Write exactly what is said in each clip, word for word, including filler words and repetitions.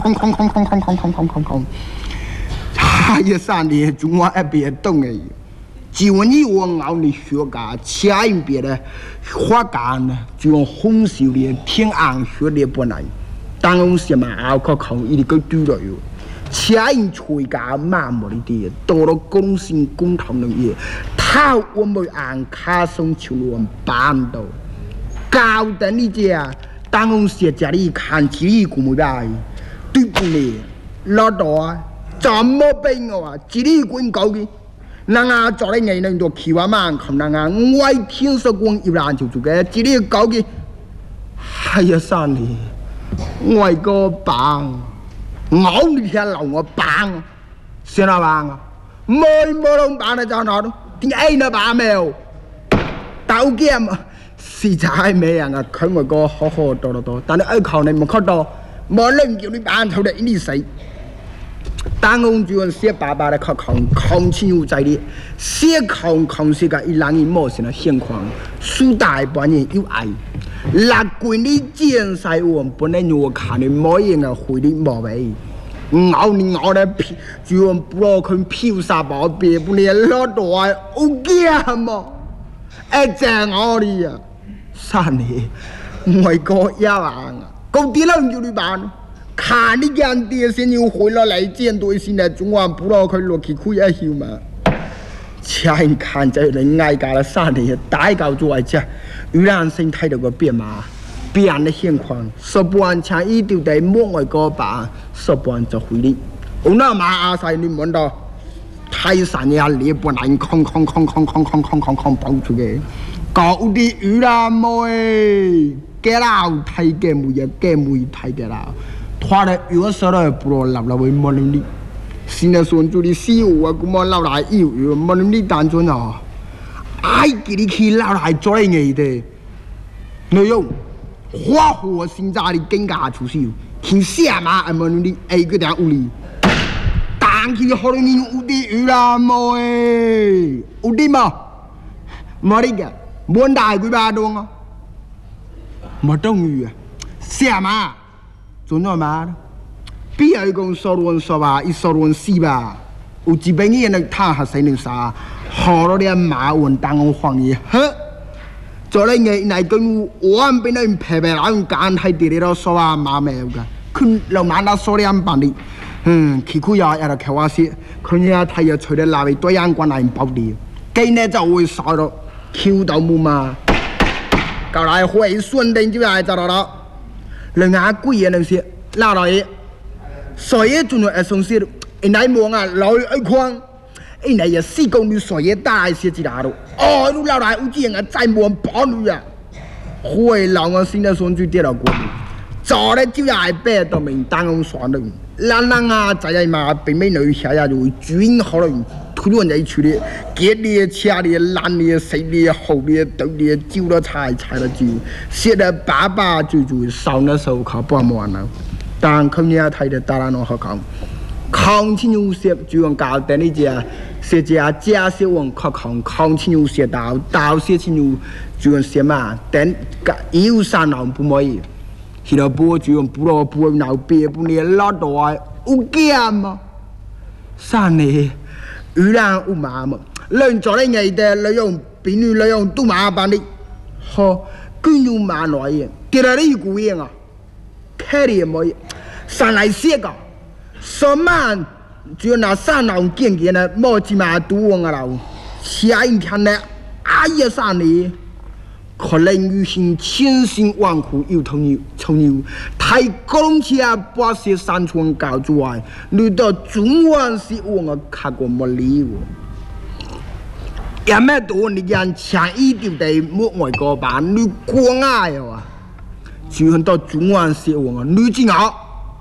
空空空空空空空空空空，他一上的中华一边动的，就你我熬的学家，前一边的花干呢，就用红烧的天安学的不来，当我什么熬个空一个丢了哟。前一吹家慢慢的，到了公司工厂里面，他我们按卡松球路办到，搞得你家当我写家里看起来古木来，对不对？老多啊，怎么办啊？这里滚高的，那啊做的人人都气话嘛，看那啊，我听说过一然就做个，这里高的，哎呀啥呢？我个棒。我你天老我棒，谁那棒啊？没没弄棒的在哪都，点哎那棒没有？刀剑嘛，实在没人啊，看我个好好多多多，但是爱考你没看到，没人叫你棒头的你谁？当我就用写爸爸的考考考清楚在的，写考考是个一两一模型的现况，苏大半年有爱。那闺女见晒我不能我看你冇嘢啊，回你冇位，咬你咬得皮，就用不落佢漂沙包别不你老多啊，好驚嘛！一隻我哋啊，三年外國一萬啊，嗰啲人叫你辦，看你間電視要回落嚟見對先嚟，中華不落佢落去開一竅嘛。前看着人爱家的三年，大搞做爱家，越南生态这个变嘛，变的现况，说不完前一丢在莫外个吧，说不完就回嚟。我那马阿塞你问到，泰山呀，你不难空空空空空空空空空爆出嘅，搞啲越南妹，给老太嘅妹呀，给妹太嘅啦，他的有时候不如老了为莫能力。现在说做的事物啊，咁么老来要要，冇你呢单纯啊，爱给你去老来做嘅嘢的，内容花火现在的更加出手，听什么冇你哎个点屋里，但去好你有啲有啦冇诶，有啲嘛，冇啲嘅，冇大佢巴东啊，冇等于啊，什么做乜嘛？比如讲说论说吧，一说论四吧，有几百年的他还是能啥，好多的马文当我黄爷，呵，做了个那个我们被人拍拍，然后干太地里头说话马没有个，看老马那说两板的，嗯，去苦呀，也来开玩笑，看人家他也吹的那位多阳光来包的，今年就会少了，抽到木嘛，搞来会顺定就来找到了，人家贵也能些，拿来。所以就係送些，人哋望啊，老一框，人哋也施工你所以大些之大咯。哦，你老大有啲人啊，再望保你啊，會老我現在送住跌落過，做咧就係白到明當我算了，人人啊，在係嘛，並沒女下呀就會轉好了，突然就出嚟，結裂、車裂、爛裂、死裂、後裂、倒裂，招了菜，菜了招，寫得爸爸就就上了手考不完了。但佢哋睇得大人好講，抗清有些就用搞得你只，是只假些往靠抗抗清有些到到些清有就用些嘛，但有三郎不可以，現在不就用不落不鬧別不你老多啊，有驚嘛？三年有人有麻嘛，人做啲嘢的，你用邊度你用都麻煩的，好，佢用麻來嘅，跌到你股嘢啊！开的么？上来写个，什么就拿上老见见呢？莫只嘛都忘了，下一天呢，哎呀上呢，可能有心千辛万苦又同你从你太公车把些山川搞出来，你到中晚是我看过没理我。也没多你讲前一丢在莫外国办，你光爱啊！就很多中晚写我女子好，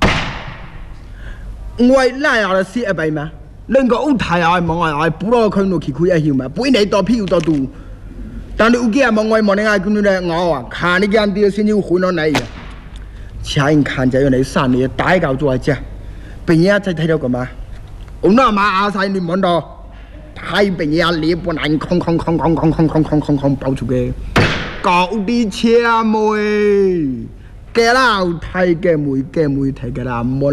我那样的写一百嘛，能够有太阳望爱爱，不落去落去开一竅嘛，不你多票多多，但你有几望我望你爱跟你来我啊，看你讲啲先要回到嚟嘅，前人看就要你三年大搞做只，病嘢再睇到干嘛？我那嘛阿晒你望到，太病嘢你不能空空空空空空空空空空爆出嘅。搞啲車妹，嘅啦，睇嘅妹嘅妹睇嘅啦，冇。